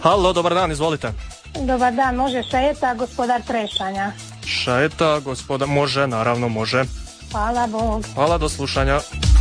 Halo, dobar dan, izvolite. Dobar dan, može Šajeta, gospodar Trešanja. Šajeta, može, naravno može. Hvala Bog. Hvala, do slušanja.